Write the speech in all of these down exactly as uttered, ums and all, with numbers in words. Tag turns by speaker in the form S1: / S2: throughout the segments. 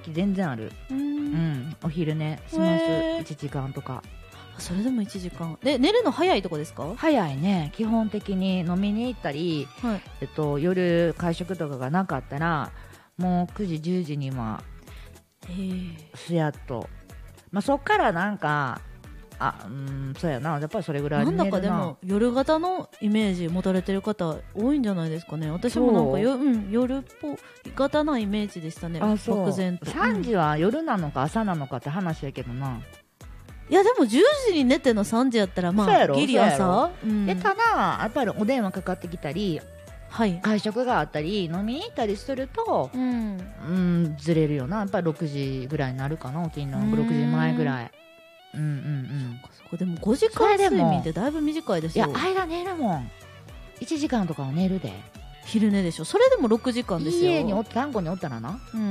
S1: 時全然ある。
S2: うん、
S1: うん、お昼寝しますいちじかんとか。
S2: それでもいちじかんで寝るの早いとこですか？
S1: 早いね。基本的に飲みに行ったり、はい、えっと、夜会食とかがなかったらもうくじじゅうじにはすやっと、まあ、そっからなんかあ、うん、そうやな、やっぱりそれぐらい寝るな。
S2: なんだかでも夜型のイメージ持たれてる方多いんじゃないですかね。私もなんかよ、うん、夜っぽい型なイメージでしたね。
S1: あ、そう。
S2: 漠然と
S1: さんじは夜なのか朝なのかって話やけどな。
S2: いやでもじゅうじに寝てのさんじやったらまあギリ朝、
S1: うん、でただやっぱりお電話かかってきたり、はい、会食があったり飲みに行ったりすると、うんうん、ずれるよな。やっぱりろくじぐらいになるかな、起きんのろくじまえぐらい。うんうんうん。
S2: そこでもごじかん睡眠ってだいぶ短いですよ。
S1: いや間寝るもん。いちじかんとかは寝るで。
S2: 昼寝でしょ。それでもろくじかんですよ。
S1: 家におった単語におったらな。うん、うん、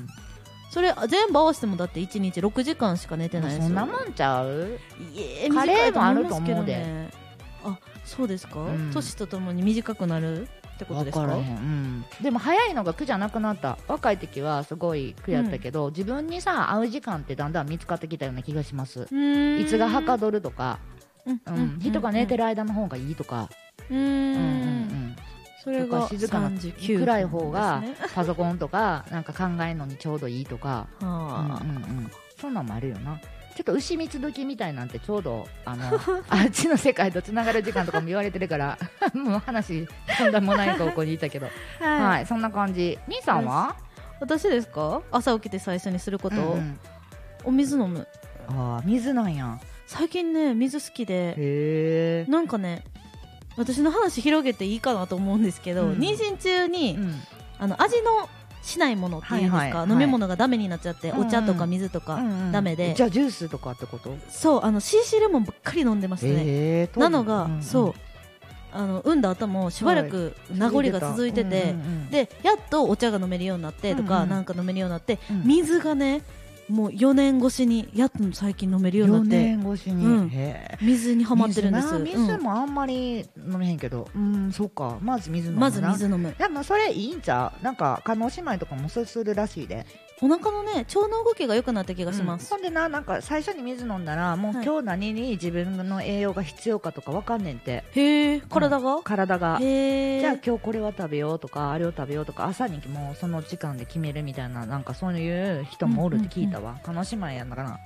S2: それ全部合わせてもだっていちにちろくじかんしか寝てないですよ。
S1: そんなもんちゃう？
S2: い
S1: カレーもあると思うで、
S2: ね、あ、そうですか、うん、年とともに短くなるってことですか？
S1: 分からへん、うん、でも早いのが苦じゃなくなった。若い時はすごい苦やったけど、うん、自分にさ会う時間ってだんだん見つかってきたような気がします。いつがはかどるとか、うんうん、人が寝てる間の方がいいとか、うんうんうん、それが静かな暗い方がパソコンとかなんか考えるのにちょうどいいとか、うんうんうん、そんなんもあるよな。ちょっと牛蜜時みたいなんてちょうど あのあっちの世界とつながる時間とかも言われてるからもう話とんでもない方向にいたけどはい、はい、そんな感じ。みーさんは？
S2: 私ですか？朝起きて最初にすること、うんうん、お水飲む。
S1: あ、水なんや。
S2: 最近ね水好きで、
S1: へー、
S2: なんかね私の話広げていいかなと思うんですけど、うん、妊娠中に、うん、あの味のしないものっていうんですか、はいはいはい、飲み物がダメになっちゃって、うんうん、お茶とか水とかダメで、うんうん、
S1: じゃあジュースとかってこと？
S2: そう、あの シーシー レモンばっかり飲んでましたね、えー、なのが、うんうん、そうあの産んだ後もしばらく名残が続いてて、はい、うんうんうん、でやっとお茶が飲めるようになってとか、うんうん、なんか飲めるようになって、うん、水がねもうよねん越しにやっと最近飲めるようになって、
S1: よねん越しに、うん、へ
S2: 水にハマってるんです。
S1: 水, 水もあんまり飲めへんけど、うん、そうか、まず水飲むな。
S2: まず水飲む。
S1: でもそれいいんちゃう？なんか叶姉妹とかもそうするらしいで。
S2: お腹のね腸の動きが良くなった気がします、
S1: うん、ほんでな、なんか最初に水飲んだらもう今日何に自分の栄養が必要かとか分かんねんて。
S2: へー、体が、うん、
S1: 体がへー、じゃあ今日これは食べようとかあれを食べようとか朝にもうその時間で決めるみたいな、なんかそういう人もおるって聞いたわ。叶姉妹やんのかな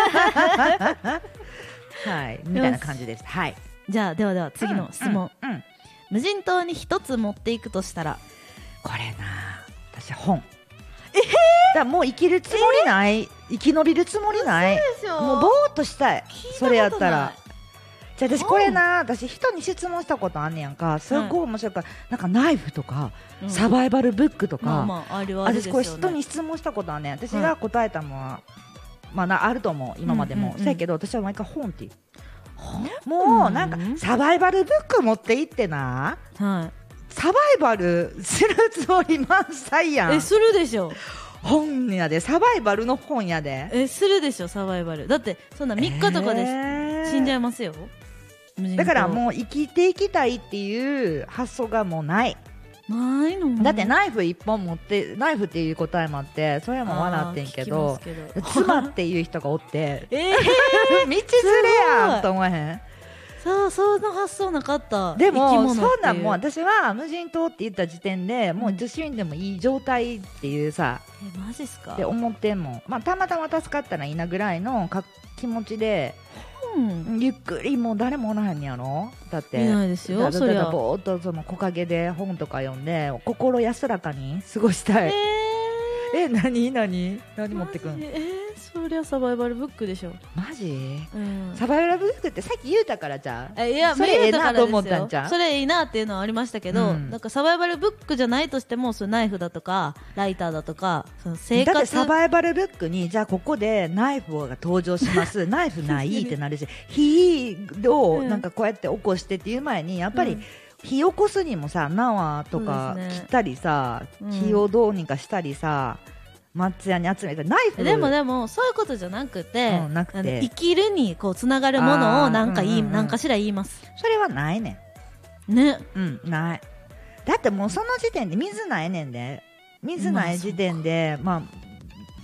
S1: はいみたいな感じです。はい、
S2: じゃあではでは次の質問、
S1: うんうんうん、
S2: 無人島に一つ持っていくとしたら？
S1: これな、私本。えー、だもう生きるつもりない、えー、生き延びるつもりない、もうぼーっとしたい。それやったらじゃあ私これな、私人に質問したことあんねやんか、すごい面白いから、なんかナイフとか、うん、サバイバルブックとか、まあまああるあるですよね、私これ人に質問したことあんねん。私が答えたのは、うん、まあなあると思う今までも、うんうんうん、そうやけど私は毎回本ってもうなんかサバイバルブック持って行ってな、はい、サバイバルするつもり満載やん。
S2: え、するでしょ。
S1: 本やで、サバイバルの本やで。
S2: え、するでしょサバイバル。だってそんなみっかとかで、えー、死んじゃいますよ。
S1: だからもう生きていきたいっていう発想がもうない
S2: ないの。
S1: だってナイフ一本持って、ナイフっていう答えもあって、それも笑ってんけど、けど妻っていう人がおってえー、道連れやんと思わへん？
S2: そう、その発想なかった。
S1: でもそんなんもう私は無人島って言った時点でもういつ死んでもいい状態っていうさ、
S2: え、マジっすか？
S1: って思ってんもん。まあたまたま助かったらいいなぐらいのか気持ちで、うん、ゆっくり、もう誰もおらへんやろ。だって
S2: いないですよ。
S1: だだだだぼーっとその木陰で本とか読んで心安らかに過ごしたい。えー、え、何何何持ってくん？
S2: えーそりゃサバイバルブックでしょ。
S1: マジ、うん、サバイバルブックってさっき言うたからじゃん。
S2: いや、
S1: それええなと思ったんじゃん。
S2: それいいなっていうのはありましたけど、うん、なんかサバイバルブックじゃないとしても、そのナイフだとかライターだとか、その生活
S1: だってサバイバルブックにじゃあここでナイフが登場しますナイフないってなるし火をなんかこうやって起こしてっていう前にやっぱり、うん、火起こすにもさ縄とか切ったりさ、ね、火をどうにかしたりさ、松屋に集めたナイフ。
S2: でもでもそういうことじゃなくて、
S1: うん、なくて
S2: 生きるにこうつながるものをなんか言い、うんうんうん、なんかしら言います。
S1: それはないね
S2: んね、
S1: うん、ない。だってもうその時点で水ないねんで、水ない時点で、まあ